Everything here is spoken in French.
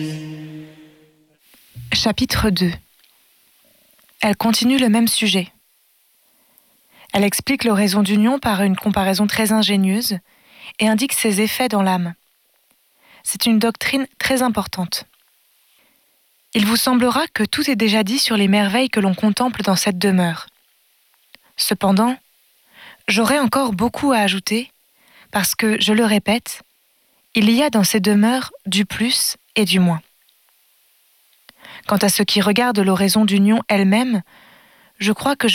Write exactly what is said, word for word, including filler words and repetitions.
Chapitre deux. Elle continue le même sujet. Elle explique l'oraison d'union par une comparaison très ingénieuse et indique ses effets dans l'âme. C'est une doctrine très importante. Il vous semblera que tout est déjà dit sur les merveilles que l'on contemple dans cette demeure. Cependant, j'aurais encore beaucoup à ajouter parce que, je le répète, il y a dans ces demeures du plus et du moins. Quant à ce qui regarde l'oraison d'union elle-même, je crois que je